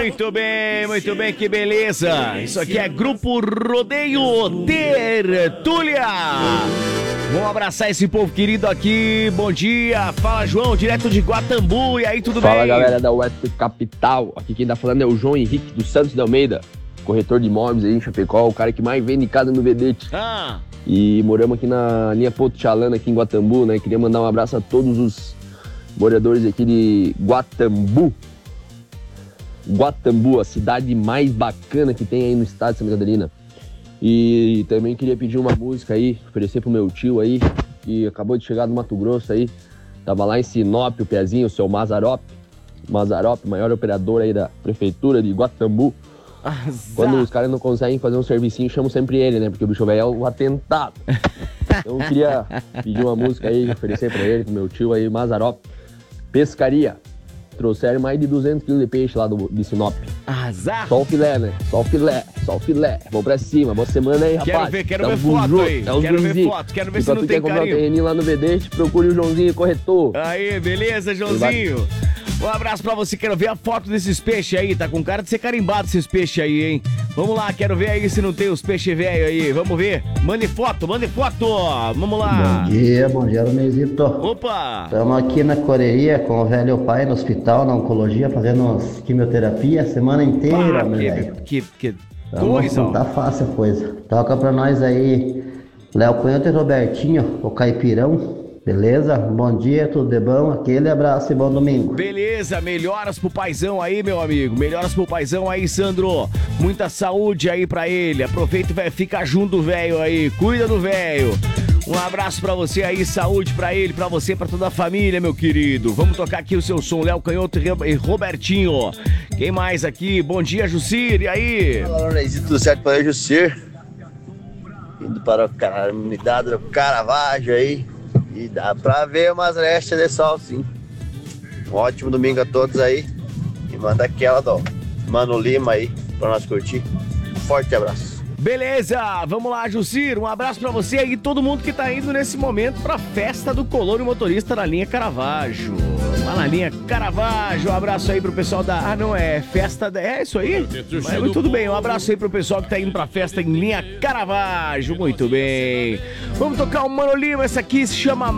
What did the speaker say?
Muito bem, que beleza. Isso aqui é Grupo Rodeio Tertúlia. Vamos abraçar esse povo querido aqui. Bom dia, fala João, direto de Guatambu. E aí, tudo bem? Fala galera da West Capital. Aqui quem tá falando é o João Henrique dos Santos de Almeida, corretor de imóveis aí em Chapecó, o cara que mais vende casa no Vedete. E moramos aqui na linha Porto Chalana, aqui em Guatambu, né? Queria mandar um abraço a todos os moradores aqui de Guatambu. Guatambu, a cidade mais bacana que tem aí no estado de Santa Catarina. E também queria pedir uma música aí, oferecer pro meu tio aí, que acabou de chegar do Mato Grosso aí. Tava lá em Sinop, o pezinho, o seu Mazarop, maior operador aí da prefeitura de Guatambu. Quando os caras não conseguem fazer um servicinho, chamam sempre ele, né? Porque o bicho velho é o atentado. Então eu queria pedir uma música aí, oferecer pra ele, pro meu tio aí, Mazarop. Pescaria. Trouxeram mais de 200 kg de peixe lá de Sinop. Azar! Só o filé, né? Só o filé. Vamos pra cima, boa semana aí, rapaz. Quero ver foto aí. Quero ver se não tem carinho. Se tu quer comprar um terreninho lá no Vedete, procure o Joãozinho Corretor. Aí, beleza, Joãozinho. Um abraço pra você, quero ver a foto desses peixes aí, tá com cara de ser carimbado esses peixes aí, hein? Vamos lá, quero ver aí se não tem os peixes velhos aí, vamos ver. Mande foto, vamos lá. Bom dia, Meizito. Opa! Estamos aqui na correria com o velho pai no hospital, na oncologia, fazendo quimioterapia a semana inteira, meu velho. Que coisa! Não tá fácil a coisa. Toca pra nós aí, Léo Canhoto e Robertinho, o Caipirão. Beleza? Bom dia, tudo de bom? Aquele abraço e bom domingo. Beleza, melhoras pro paizão aí, meu amigo. Melhoras pro paizão aí, Sandro. Muita saúde aí pra ele. Aproveita e fica junto do velho aí. Cuida do velho. Um abraço pra você aí, saúde pra ele, pra você, pra toda a família, meu querido. Vamos tocar aqui o seu som, Léo Canhoto e Robertinho. Quem mais aqui? Bom dia, Jussir, e aí? Fala, Lorenzinho, tudo certo para aí, Jussir? Indo para a comunidade do Caravaggio aí. E dá pra ver umas restas de sol, sim. Um ótimo domingo a todos aí. E manda aquela do Mano Lima aí pra nós curtir. Forte abraço. Beleza, vamos lá, Jussir. Um abraço pra você aí, todo mundo que tá indo nesse momento pra festa do Colônia Motorista na linha Caravaggio. Lá na linha Caravaggio, um abraço aí pro pessoal da... não, é festa... É isso aí? Mas, tudo bem, um abraço aí pro pessoal que tá indo pra festa em linha Caravaggio. Muito bem. Vamos tocar o Mano Lima, essa aqui se chama